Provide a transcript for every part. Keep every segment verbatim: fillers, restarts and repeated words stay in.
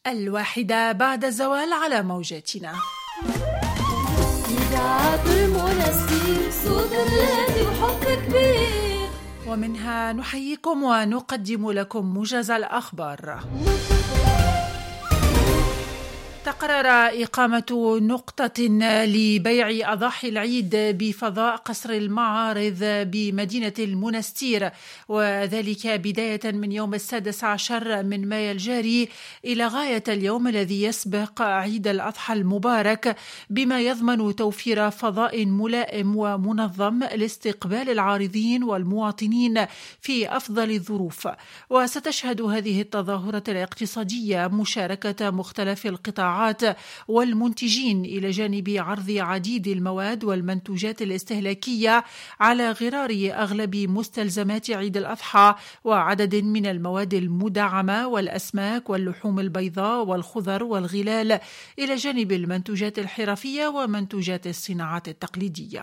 الواحدة بعد الزوال على موجاتنا. إذاعة المنستير، صوت الراديو وحب كبير. ومنها نحييكم ونقدم لكم موجز الأخبار. تقرر إقامة نقطة لبيع أضاحي العيد بفضاء قصر المعارض بمدينة المنستير، وذلك بداية من يوم السادس عشر من مايو الجاري إلى غاية اليوم الذي يسبق عيد الأضحى المبارك، بما يضمن توفير فضاء ملائم ومنظم لاستقبال العارضين والمواطنين في أفضل الظروف. وستشهد هذه التظاهرة الاقتصادية مشاركة مختلف القطاعات والمنتجين إلى جانب عرض عديد المواد والمنتوجات الاستهلاكية على غرار أغلب مستلزمات عيد الأضحى، وعدد من المواد المدعمة والأسماك واللحوم البيضاء والخضر والغلال، إلى جانب المنتوجات الحرفية ومنتوجات الصناعات التقليدية.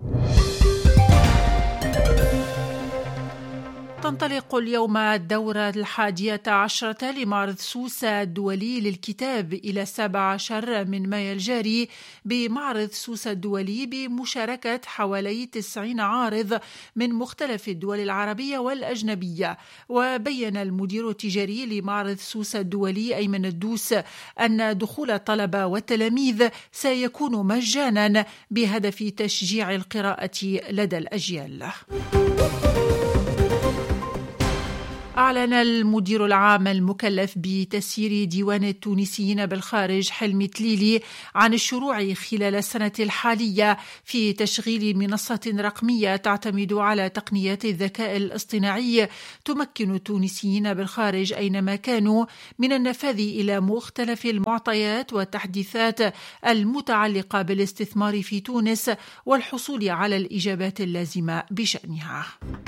تنطلق اليوم الدورة الحادية عشرة لمعرض سوسة الدولي للكتاب إلى السابع عشر من مايو الجاري بمعرض سوسة الدولي بمشاركة حوالي تسعين عارض من مختلف الدول العربية والأجنبية. وبين المدير التجاري لمعرض سوسة الدولي أيمن الدوس أن دخول الطلبة والتلاميذ سيكون مجانا بهدف تشجيع القراءة لدى الأجيال. أعلن المدير العام المكلف بتسيير ديوان التونسيين بالخارج حلمي تليلي عن الشروع خلال السنة الحالية في تشغيل منصة رقمية تعتمد على تقنيات الذكاء الاصطناعي تمكن التونسيين بالخارج أينما كانوا من النفاذ إلى مختلف المعطيات والتحديثات المتعلقة بالاستثمار في تونس والحصول على الإجابات اللازمة بشأنها.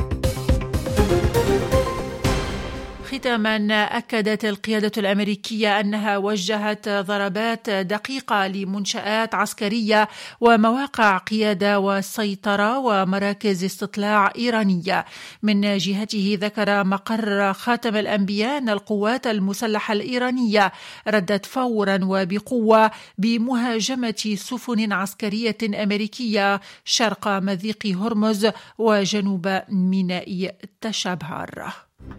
ختاما، أكدت القيادة الأمريكية أنها وجهت ضربات دقيقة لمنشآت عسكرية ومواقع قيادة وسيطرة ومراكز استطلاع إيرانية. من جهته ذكر مقر خاتم الأنبياء أن القوات المسلحة الإيرانية ردت فورا وبقوة بمهاجمة سفن عسكرية أمريكية شرق مضيق هرمز وجنوب ميناء تشابهار.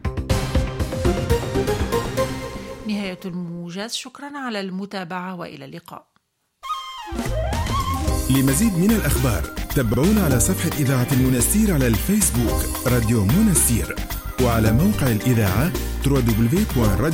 نهاية الموجز، شكرا على المتابعة وإلى اللقاء. لمزيد من الأخبار تابعونا على صفحة إذاعة المنستير على الفيسبوك راديو منستير، وعلى موقع الإذاعة دبليو دبليو دبليو دوت